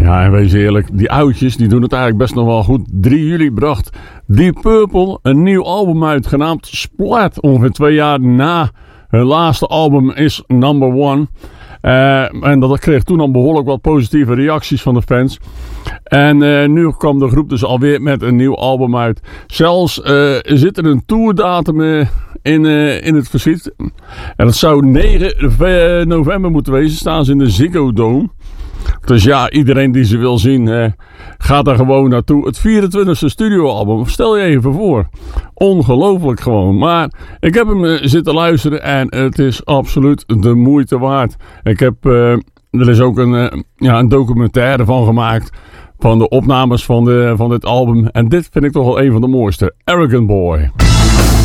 Ja, en wees eerlijk, die oudjes die doen het eigenlijk best nog wel goed. 3 juli bracht Deep Purple een nieuw album uit, genaamd Splat. Ongeveer 2 jaar na hun laatste album is Number One. En dat kreeg toen al behoorlijk wat positieve reacties van de fans. En nu kwam de groep dus alweer met een nieuw album uit. Zelfs zit er een tourdatum in het verschiet. En dat zou 9 november moeten wezen. Staan ze in de Ziggo Dome. Dus ja, iedereen die ze wil zien, gaat daar gewoon naartoe. Het 24e studioalbum, stel je even voor. Ongelooflijk gewoon. Maar ik heb hem zitten luisteren en het is absoluut de moeite waard. Er is ook een documentaire van gemaakt. Van de opnames van dit album. En dit vind ik toch wel een van de mooiste. Arrogant Boy.